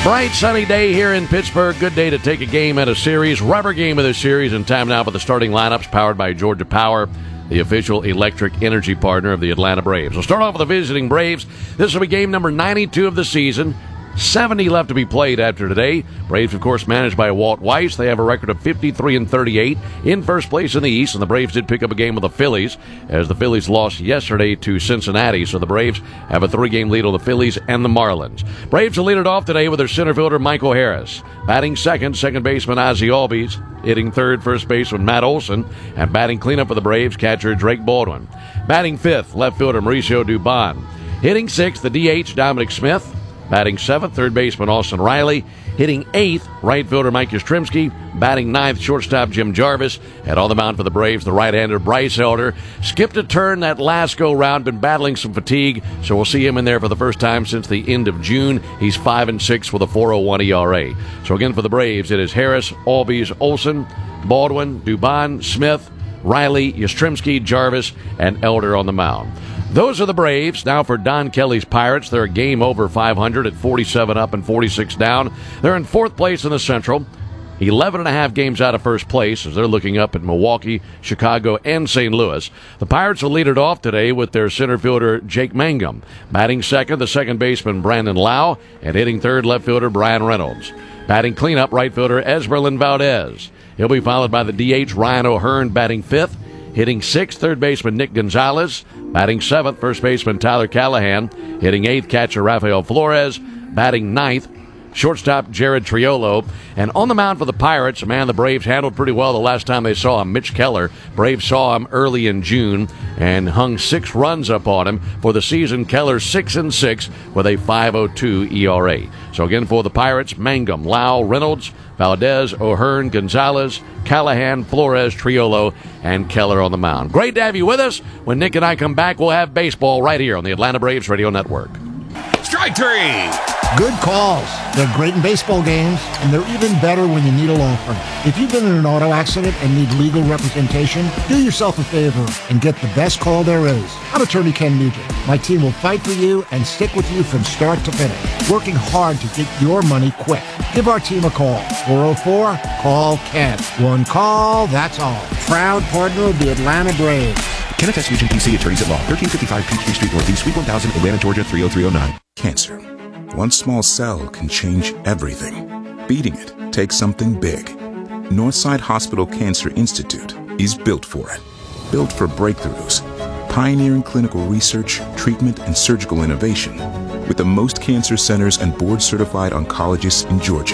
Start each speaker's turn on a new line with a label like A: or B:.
A: Bright sunny day here in Pittsburgh. Good day to take a game at a series. Rubber game of the series, and time now for the starting lineups powered by Georgia Power, the official electric energy partner of the Atlanta Braves. We'll start off with the visiting Braves. This will be game number 92 of the season. 70 left to be played after today. Braves, of course, managed by Walt Weiss. They have a record of 53-38 in first place in the East, and the Braves did pick up a game with the Phillies, as the Phillies lost yesterday to Cincinnati. So the Braves have a 3-game lead on the Phillies and the Marlins. Braves will lead it off today with their center fielder, Michael Harris. Batting second baseman Ozzie Albies. Hitting third, first baseman Matt Olson. And batting cleanup for the Braves, catcher Drake Baldwin. Batting fifth, left fielder Mauricio Dubon. Hitting sixth, the DH Dominic Smith. Batting seventh, third baseman Austin Riley. Hitting eighth, right fielder Mike Yastrzemski. Batting ninth, shortstop Jim Jarvis. And on the mound for the Braves, the right-hander Bryce Elder. Skipped a turn that last go-round, been battling some fatigue, so we'll see him in there for the first time since the end of June. He's 5-6 with a 4.01 ERA. So again for the Braves, it is Harris, Albies, Olson, Baldwin, Dubon, Smith, Riley, Yastrzemski, Jarvis, and Elder on the mound. Those are the Braves. Now for Don Kelly's Pirates. They're a game over 500 at 47 up and 46 down. They're in fourth place in the Central, 11 and a half games out of first place as they're looking up at Milwaukee, Chicago, and St. Louis. The Pirates will lead it off today with their center fielder, Jake Mangum. Batting second, the second baseman, Brandon Lau, and hitting third, left fielder, Brian Reynolds. Batting cleanup, right fielder, Esmerlin Valdez. He'll be followed by the DH, Ryan O'Hearn, batting fifth. Hitting sixth, third baseman Nick Gonzalez. Batting seventh, first baseman Tyler Callahan. Hitting eighth, catcher Rafael Flores. Batting ninth, shortstop Jared Triolo. And on the mound for the Pirates, a man the Braves handled pretty well the last time they saw him, Mitch Keller. Braves saw him early in June and hung 6 runs up on him. For the season, Keller 6-6 with a 5.02 ERA. So again for the Pirates, Mangum, Lau, Reynolds, Valdez, O'Hearn, Gonzalez, Callahan, Flores, Triolo, and Keller on the mound. Great to have you with us. When Nick and I come back, we'll have baseball right here on the Atlanta Braves Radio Network.
B: Strike three!
C: Good calls. They're great in baseball games, and they're even better when you need a law firm. If you've been in an auto accident and need legal representation, do yourself a favor and get the best call there is. I'm attorney Ken Nugent. My team will fight for you and stick with you from start to finish, working hard to get your money quick. Give our team a call. 404-CALL-KEN. One call, that's all. Proud partner of the Atlanta Braves.
B: Kenneth S. Nugent, PC, Attorneys at Law, 1355 Peachtree Street Northeast, Suite 1000, Atlanta, Georgia, 30309.
D: Cancer. One small cell can change everything. Beating it takes something big. Northside Hospital Cancer Institute is built for it. Built for breakthroughs, pioneering clinical research, treatment, and surgical innovation, with the most cancer centers and board-certified oncologists in Georgia.